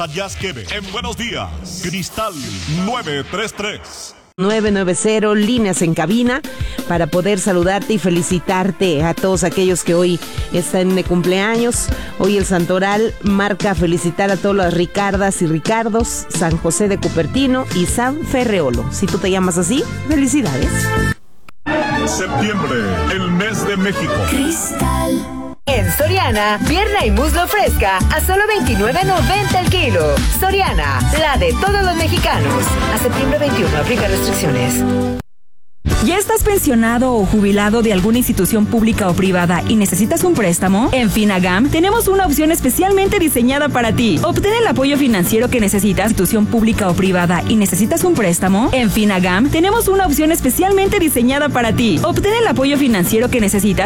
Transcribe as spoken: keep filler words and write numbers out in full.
Yasqueve, en Buenos Días, Cristal nueve tres tres. nueve nueve cero, líneas en cabina para poder saludarte y felicitarte a todos aquellos que hoy están de cumpleaños. Hoy el Santoral marca felicitar a todas las Ricardas y Ricardos, San José de Cupertino y San Ferreolo. Si tú te llamas así, felicidades. Septiembre, el mes de México. Cristal. En Soriana, pierna y muslo fresca a solo veintinueve noventa el kilo. Soriana, la de todos los mexicanos. A septiembre veintiuno, aplica restricciones. ¿Ya estás pensionado o jubilado de alguna institución pública o privada y necesitas un préstamo? En Finagam tenemos una opción especialmente diseñada para ti. Obtén el apoyo financiero que necesitas, institución pública o privada, y necesitas un préstamo. En Finagam tenemos una opción especialmente diseñada para ti. Obtén el apoyo financiero que necesitas.